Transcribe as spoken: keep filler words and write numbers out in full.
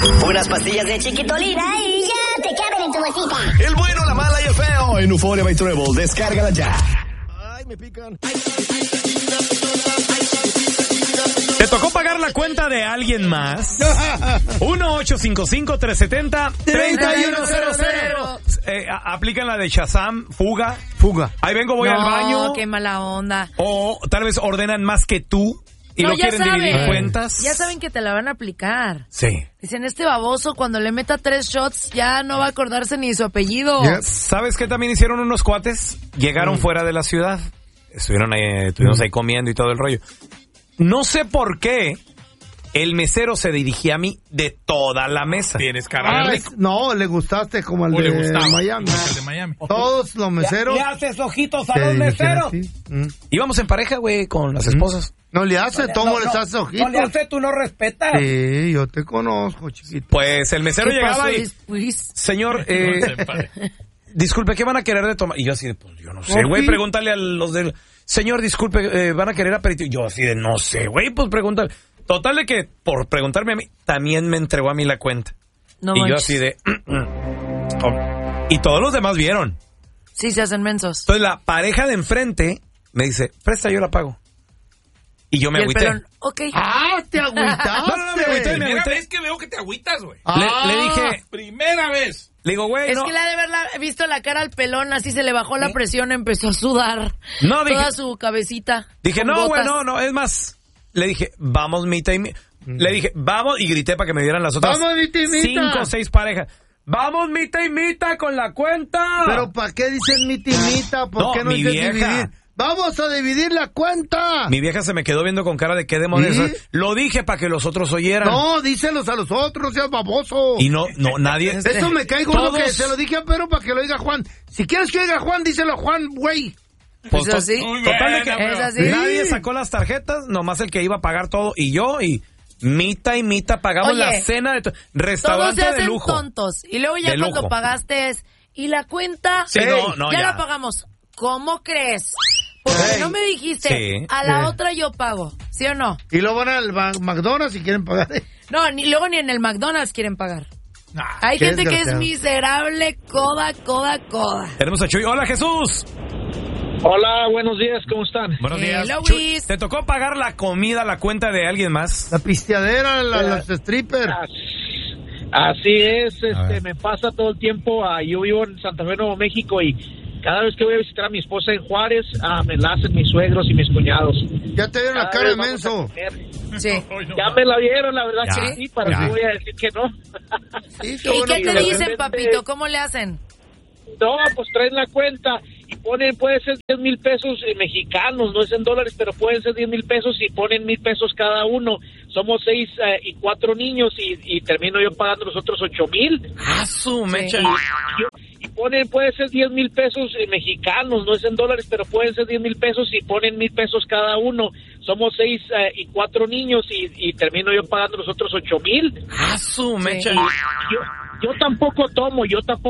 Unas pastillas de Chiquitolina y ya te caben en tu bolsita. El bueno, la mala y el feo en Euphoria by Treble. Descárgala ya. Ay, me pican. ¿Te tocó pagar la cuenta de alguien más? uno ocho cinco cinco, tres siete cero, tres uno cero cero. Eh, aplican la de Shazam, fuga. Fuga. Ahí vengo, voy no, al baño. Qué mala onda. O tal vez ordenan más que tú y no, no quieren saben, dividir cuentas. Ya saben que te la van a aplicar. Sí. Dicen, este baboso cuando le meta tres shots ya no va a acordarse ni de su apellido. Yep. ¿Sabes qué también hicieron unos cuates? Llegaron mm. fuera de la ciudad. Estuvieron ahí, estuvimos mm. ahí comiendo y todo el rollo. No sé por qué el mesero se dirigía a mí de toda la mesa. Tienes cara ah, de rico. No, le gustaste como el de, de Miami. El de Miami. Todos los meseros. ¿Le haces ojitos a los meseros? Mm. Íbamos en pareja, güey, con las esposas. No le hace, no, todo no, les no, hace ojitos. No le hace, tú no respetas. Sí, yo te conozco, chiquito. Pues el mesero llegaba pasó, y... después? Señor, eh... disculpe, ¿qué van a querer de tomar? Y yo así de, pues yo no sé, güey, pregúntale a los del... Señor, disculpe, eh, ¿van a querer aperitivo? Yo así de, no sé, güey, pues pregúntale. Total de que, por preguntarme a mí, también me entregó a mí la cuenta. No y manches. Yo así de... Mm, mm. Oh. Y todos los demás vieron. Sí, se hacen mensos. Entonces la pareja de enfrente me dice, presta, yo la pago. Y yo me y agüité. Pelón, ok. ¡Ah, te agüitaste! No, no, no, me agüité, me Primera agüité. vez que veo que te agüitas, güey. Ah, le, le dije... Primera vez. Le digo, güey, Es no. que le ha de haber la, visto la cara al pelón, así se le bajó la presión, empezó a sudar. No, dije... Toda su cabecita. Dije, no, gotas. güey, no, no, es más... Le dije, vamos, mitad y mitad. Mm. Le dije, vamos, y grité para que me dieran las otras... Vamos, mitad y mitad. Cinco o seis parejas. Vamos, mitad y mitad con la cuenta. Pero ¿para qué dicen mitad y mitad? ¿Por no, qué no mi dicen vieja. dividir? ¡Vamos a dividir la cuenta! Mi vieja se me quedó viendo con cara de qué demonios. ¿Sí? Lo dije para que los otros oyeran. No, díselos a los otros, seas baboso. Y no, no, nadie... Eso me cae gordo Todos... que se lo dije a Pedro para que lo oiga Juan. Si quieres que oiga Juan, díselo a Juan, güey. Pues ¿Es así? Total de que ¿Es así? nadie sacó las tarjetas, nomás el que iba a pagar todo y yo y... Mita y mita pagamos Oye, la cena de to- restaurante todos se de hacen lujo. tontos. Y luego ya de cuando lujo. pagaste es, ¿y la cuenta? Sí, Ey, no, no, ya, ya. la pagamos. ¿Cómo crees? Porque Ey. no me dijiste, Sí. a la Sí. otra yo pago, ¿sí o no? Y luego van al ba- McDonald's si quieren pagar. No, ni luego ni en el McDonald's quieren pagar. Nah, Hay qué gente que es desgraciado. miserable, coda, coda, coda. Tenemos a Chuy. Hola, Jesús. Hola, buenos días, ¿cómo están? Buenos días. Hello, Chuy, Luis. ¿te tocó pagar la comida, la cuenta de alguien más? La pisteadera, la, Ya. las strippers. Así es, A este, ver. me pasa todo el tiempo. ah, yo vivo en Santa Fe, Nuevo México, y cada vez que voy a visitar a mi esposa en Juárez, ah, me la hacen mis suegros y mis cuñados. Ya te vieron la Cada cara de vez vamos a menso. comer. Sí. Ya me la vieron, la verdad Ya, que sí, para ya. qué voy a decir que no. Sí, ¿Y qué que te de dicen, repente- papito? ¿Cómo le hacen? No, pues traen la cuenta y ponen, puede ser diez mil pesos eh, mexicanos, no es en dólares, pero pueden ser diez mil pesos y ponen mil pesos cada uno. Somos seis eh, y cuatro niños y, y termino yo pagando los otros ocho mil. Ah, su mecha. Y, y- y ponen, puede ser diez mil pesos eh, mexicanos, no es en dólares, pero pueden ser diez mil pesos y ponen mil pesos cada uno. Somos seis eh, y cuatro niños y, y termino yo pagando los otros ocho mil. Ah, su mecha. Yo, yo tampoco tomo, yo tampoco